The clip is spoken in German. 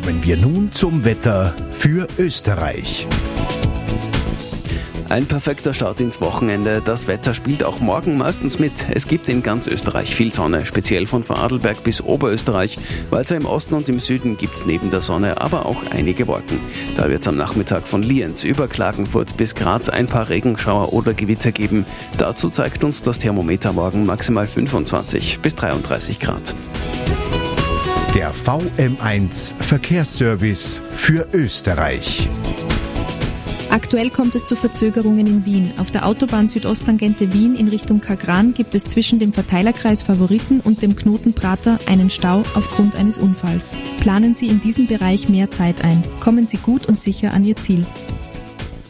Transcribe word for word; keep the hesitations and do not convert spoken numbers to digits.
Kommen wir nun zum Wetter für Österreich. Ein perfekter Start ins Wochenende. Das Wetter spielt auch morgen meistens mit. Es gibt in ganz Österreich viel Sonne, speziell von Vorarlberg bis Oberösterreich. Weiter im Osten und im Süden gibt's neben der Sonne aber auch einige Wolken. Da wird's am Nachmittag von Lienz über Klagenfurt bis Graz ein paar Regenschauer oder Gewitter geben. Dazu zeigt uns das Thermometer morgen maximal fünfundzwanzig bis dreiunddreißig Grad. Der V M eins Verkehrsservice für Österreich. Aktuell kommt es zu Verzögerungen in Wien. Auf der Autobahn Südosttangente Wien in Richtung Kagran gibt es zwischen dem Verteilerkreis Favoriten und dem Knoten Prater einen Stau aufgrund eines Unfalls. Planen Sie in diesem Bereich mehr Zeit ein. Kommen Sie gut und sicher an Ihr Ziel.